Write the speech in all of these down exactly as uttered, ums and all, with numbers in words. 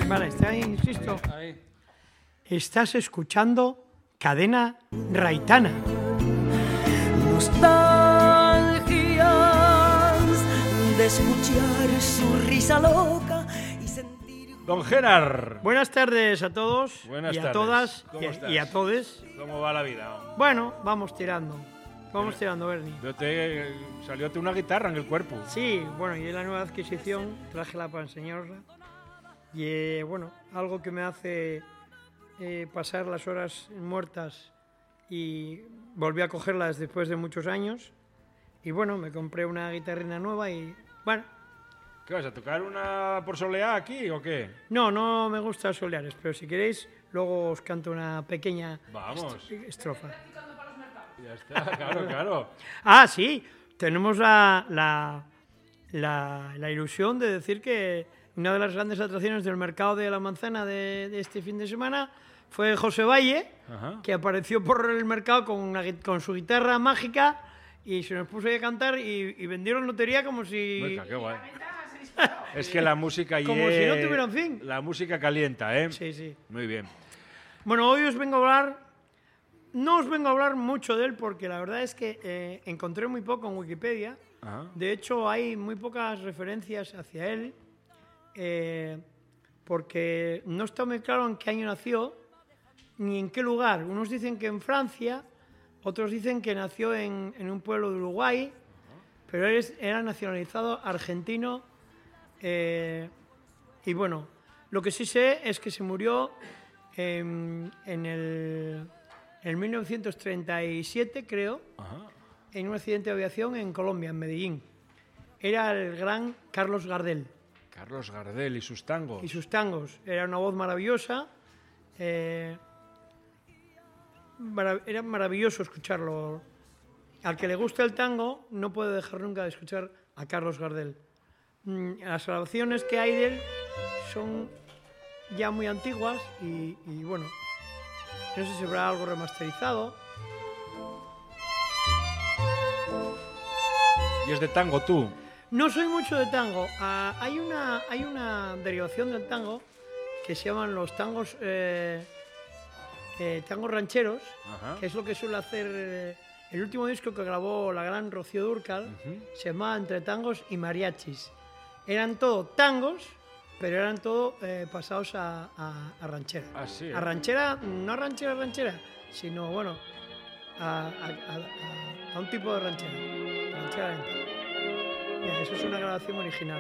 Vale, está ahí, insisto. Ahí. Estás escuchando Cadena Raitana. Nostalgias de escuchar su risa loca y sentir... Don Gerard. Buenas tardes a todos. Buenas y a tardes. todas ¿Cómo y, estás? y a todes. ¿Cómo va la vida? Bueno, vamos tirando. Vamos tirando, Bernie. Yo te, salióte una guitarra en el cuerpo. Sí, bueno, y es la nueva adquisición, trájela para enseñarla. Y eh, bueno, algo que me hace eh, pasar las horas muertas y volví a cogerla después de muchos años. Y bueno, me compré una guitarrina nueva y bueno. ¿Qué vas a tocar una por soleá aquí o qué? No, no me gusta soleares, pero si queréis, luego os canto una pequeña Vamos. est- estrofa. Ya está, claro, claro. Ah, sí, tenemos la, la, la, la ilusión de decir que una de las grandes atracciones del mercado de la manzana de, de este fin de semana fue José Valle, Ajá. que apareció por el mercado con, una gui- con su guitarra mágica y se nos puso ahí a cantar y, y vendieron lotería como si... Venga, qué guay. Es que la música y Como si no tuviera fin. La música calienta, ¿eh? Sí, sí. Muy bien. Bueno, hoy os vengo a hablar, no os vengo a hablar mucho de él porque la verdad es que eh, encontré muy poco en Wikipedia. Ajá. De hecho, hay muy pocas referencias hacia él, eh, porque no está muy claro en qué año nació ni en qué lugar. Unos dicen que en Francia, otros dicen que nació en, en un pueblo de Uruguay, pero él es- era nacionalizado argentino. eh, y bueno, lo que sí sé es que se murió en, en el en mil novecientos treinta y siete, creo, Ajá. en un accidente de aviación en Colombia, en Medellín. Era el gran Carlos Gardel Carlos Gardel y sus tangos. y sus tangos. Era una voz maravillosa. eh, marav- era maravilloso escucharlo. Al que le gusta el tango no puede dejar nunca de escuchar a Carlos Gardel. Mm, Las grabaciones que hay de él son ya muy antiguas y, y bueno, no sé si habrá algo remasterizado. Y es de tango tú. No soy mucho de tango. Ah, hay, una, hay una derivación del tango que se llaman los tangos, eh, eh, tangos rancheros, Ajá. que es lo que suele hacer eh, el último disco que grabó la gran Rocío Dúrcal. Se llamaba Entre tangos y mariachis. Eran todo tangos, pero eran todo eh, pasados a, a- a ranchera. Ah, sí, ¿eh? A ranchera, no ranchera, ranchera, sino bueno, a, a- a- a- a un tipo de ranchera. Ranchera lenta. Mira, eso es una grabación original.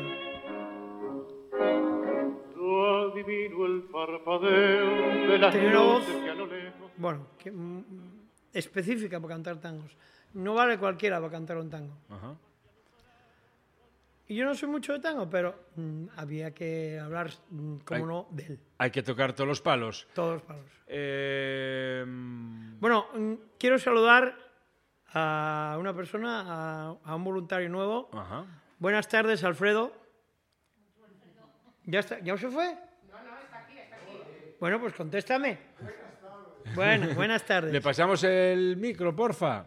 Yo adivino el parpadeo de las Tenía una voz, luces que a lo lejos. bueno, que, mm, específica para cantar tangos. No vale cualquiera para cantar un tango. Ajá. Y yo no soy mucho de tango, pero mm, había que hablar, mm, como Ay. no, de él. Hay que tocar todos los palos. Todos los palos. Eh, Bueno, mm, quiero saludar a una persona, a, a un voluntario nuevo. Ajá. Buenas tardes, Alfredo. ¿Ya, está, ¿Ya se fue? No, no, está aquí, está aquí. Bueno, pues contéstame. Bueno, buenas tardes. Le pasamos el micro, porfa.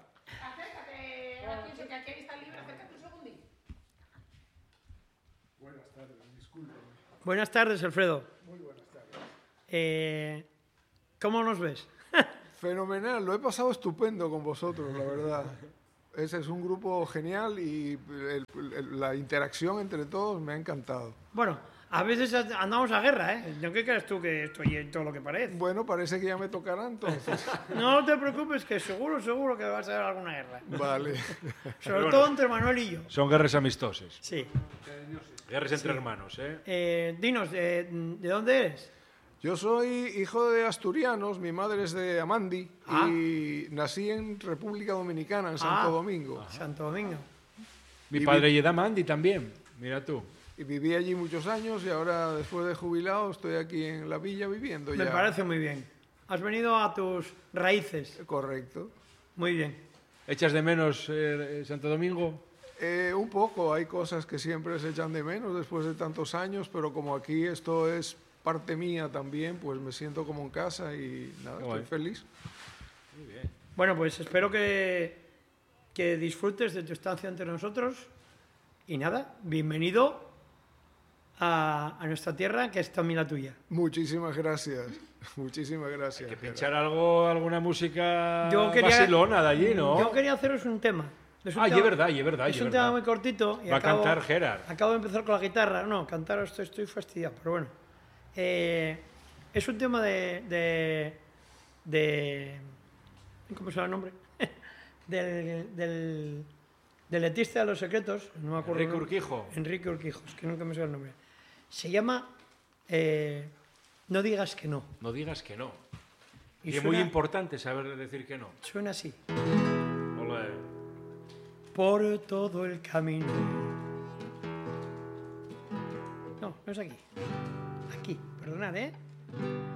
Buenas tardes, Alfredo. Muy buenas tardes. Eh, ¿Cómo nos ves? Fenomenal, lo he pasado estupendo con vosotros, la verdad. Ese es un grupo genial y el- el- la interacción entre todos me ha encantado. Bueno, a veces andamos a guerra, ¿eh? ¿No qué crees tú que estoy en todo lo que parece? Bueno, parece que ya me tocará entonces. No te preocupes, que seguro, seguro que vas a haber alguna guerra. Vale. Sobre todo entre Manuel y yo. Son guerras amistosas. Sí. Guerras entre hermanos, ¿eh? Eh, dinos, ¿de, ¿de dónde eres? Yo soy hijo de asturianos, mi madre es de Amandi Ah. y nací en República Dominicana, en Santo Ah. Domingo. Santo Domingo. Mi Y padre vi- y Mandy también. Mira tú. Y viví allí muchos años y ahora, después de jubilado, estoy aquí en la villa viviendo Me ya. parece muy bien. Has venido a tus raíces. Correcto. Muy bien. ¿Echas de menos eh, Santo Domingo? Eh, un poco, hay cosas que siempre se echan de menos después de tantos años, pero como aquí esto es parte mía también, pues me siento como en casa y nada, Qué estoy guay. feliz. Bueno, pues espero que, que disfrutes de tu estancia entre nosotros. Y nada, bienvenido a, a nuestra tierra, que es también la tuya. Muchísimas gracias. Muchísimas gracias. Que pinchar algo, alguna música Yo quería- vacilona de allí, ¿no? Yo quería haceros un tema. Es un Ah, tema- y es verdad, y es verdad, y Es es un verdad. tema muy cortito. Y Va a acabo- cantar Gerard. Acabo de empezar con la guitarra. No, cantar estoy, estoy fastidiado, pero bueno. Eh, es un tema de, de, de- ¿Cómo se llama el nombre? del, del, del letista de los secretos. No me acuerdo. Enrique el nombre. Urquijo. Enrique Urquijo, es que nunca me sale el nombre. Se llama eh, No digas que no. No digas que no. Y Y, es suena- muy importante saber decir que no. Suena así. Olé. Por todo el camino. No, no es aquí. Aquí, perdonad, ¿eh?